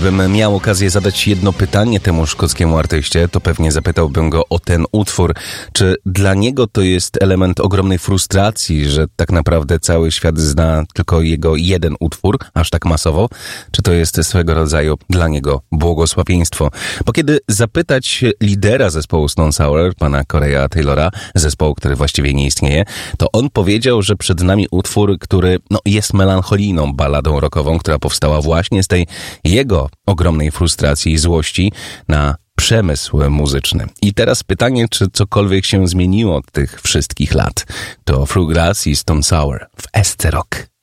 Gdybym miał okazję zadać jedno pytanie temu szkockiemu artyście, to pewnie zapytałbym go o ten utwór. Czy dla niego to jest element ogromnej frustracji, że tak naprawdę cały świat zna tylko jego jeden utwór, aż tak masowo? Czy to jest swego rodzaju dla niego błogosławieństwo? Bo kiedy zapytać lidera zespołu Stone Sour, pana Corey'a Taylora, zespołu, który właściwie nie istnieje, to on powiedział, że przed nami utwór, który jest melancholijną balladą rockową, która powstała właśnie z tej jego ogromnej frustracji i złości na przemysł muzyczny. I teraz pytanie, czy cokolwiek się zmieniło od tych wszystkich lat. To Through Glass i Stone Sour w SC Rock.